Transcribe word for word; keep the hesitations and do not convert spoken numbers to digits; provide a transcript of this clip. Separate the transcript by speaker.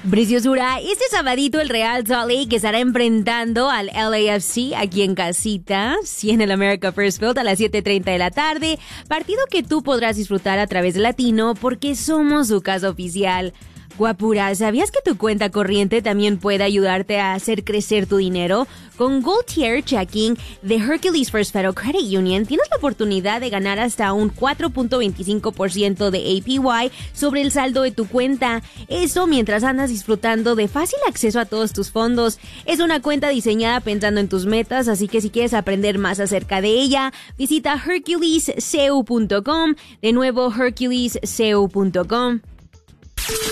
Speaker 1: Preciosura, este sabadito el Real Salt Lake estará enfrentando al L A F C aquí en casita, sí, en el America First Field a las siete treinta de la tarde, partido que tú podrás disfrutar a través de Latino porque somos su casa oficial. Guapura, ¿sabías que tu cuenta corriente también puede ayudarte a hacer crecer tu dinero? Con Gold Tier Checking de Hercules First Federal Credit Union tienes la oportunidad de ganar hasta un cuatro punto veinticinco por ciento de A P Y sobre el saldo de tu cuenta. Eso mientras andas disfrutando de fácil acceso a todos tus fondos. Es una cuenta diseñada pensando en tus metas, así que si quieres aprender más acerca de ella, visita hercules c u punto com. De nuevo, hercules c u punto com.